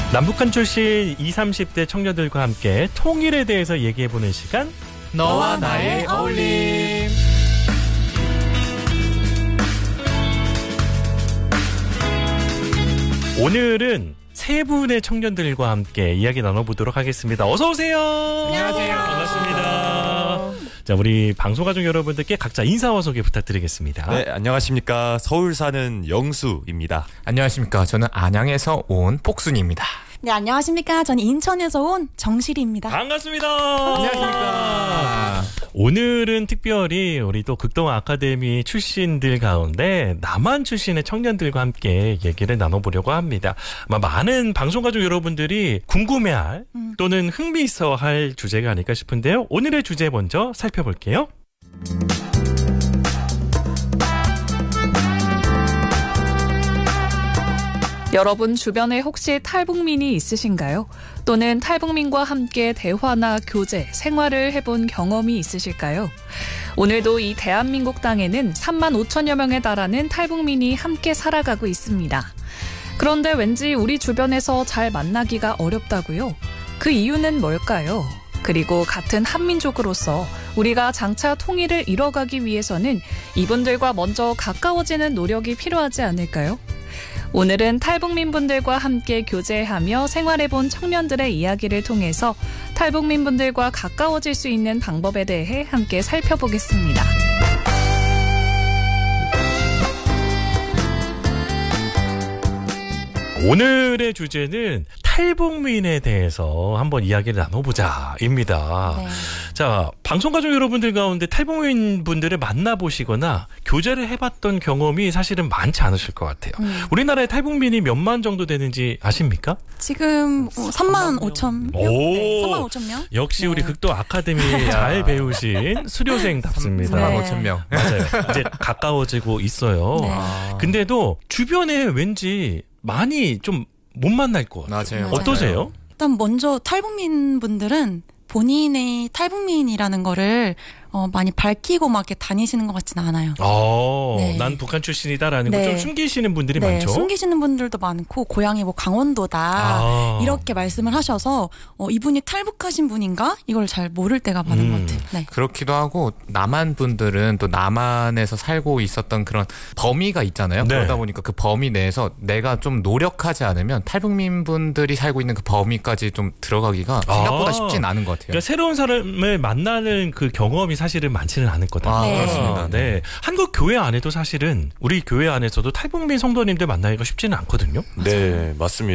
남북한 출신 20, 30대 청년들과 함께 통일에 대해서 얘기해보는 시간, 너와 나의 어울림. 오늘은 세 분의 청년들과 함께 이야기 나눠보도록 하겠습니다. 어서 오세요. 안녕하세요. 반갑습니다. 자, 우리 방송가족 여러분들께 각자 인사와 소개 부탁드리겠습니다. 네, 안녕하십니까. 서울 사는 영수입니다. 안녕하십니까. 저는 안양에서 온 폭순입니다. 네, 안녕하십니까. 저는 인천에서 온 정실이입니다. 반갑습니다. 안녕하십니까. 오늘은 특별히 우리 또 극동 아카데미 출신들 가운데 남한 출신의 청년들과 함께 얘기를 나눠보려고 합니다. 아마 많은 방송가족 여러분들이 궁금해할 또는 흥미있어할 주제가 아닐까 싶은데요. 오늘의 주제 먼저 살펴볼게요. 여러분 주변에 혹시 탈북민이 있으신가요? 또는 탈북민과 함께 대화나 교제, 생활을 해본 경험이 있으실까요? 오늘도 이 대한민국 땅에는 3만 5천여 명에 달하는 탈북민이 함께 살아가고 있습니다. 그런데 왠지 우리 주변에서 잘 만나기가 어렵다고요? 그 이유는 뭘까요? 그리고 같은 한민족으로서 우리가 장차 통일을 이뤄가기 위해서는 이분들과 먼저 가까워지는 노력이 필요하지 않을까요? 오늘은 탈북민분들과 함께 교제하며 생활해본 청년들의 이야기를 통해서 탈북민분들과 가까워질 수 있는 방법에 대해 함께 살펴보겠습니다. 오늘의 주제는 탈북민에 대해서 한번 이야기를 나눠보자입니다. 네. 자, 방송가족 여러분들 가운데 탈북민 분들을 만나보시거나 교제를 해봤던 경험이 사실은 많지 않으실 것 같아요. 우리나라에 탈북민이 몇만 정도 되는지 아십니까? 지금 3만 5천 명? 오. 네, 3만 5천 명? 역시 우리 네. 극동 아카데미 잘 배우신 수료생답습니다. 3만 네. 5천 명. 맞아요. 이제 가까워지고 있어요. 네. 근데도 주변에 왠지 많이 좀 못 만날 것 같아요. 맞아요. 어떠세요? 일단 먼저 탈북민 분들은 본인의 탈북민이라는 거를 많이 밝히고 막 이렇게 다니시는 것 같지는 않아요. 네. 난 북한 출신이다라는 걸 네. 좀 숨기시는 분들이 네, 많죠. 숨기시는 분들도 많고 고향이 뭐 강원도다 이렇게 말씀을 하셔서 이분이 탈북하신 분인가? 이걸 잘 모를 때가 많은 것 같아요. 네. 그렇기도 하고 남한 분들은 또 남한에서 살고 있었던 그런 범위가 있잖아요. 네. 그러다 보니까 그 범위 내에서 내가 좀 노력하지 않으면 탈북민 분들이 살고 있는 그 범위까지 좀 들어가기가 생각보다 쉽진 않은 것 같아요. 그러니까 새로운 사람을 만나는 그 경험이 사실은 많지는 않을 거다. 네. 그렇습니다. 네. 한국 교회 안에도 사실은 우리 교회 안에서도 탈북민 성도님들 만나기가 쉽지는 않거든요. 네, 맞습니다.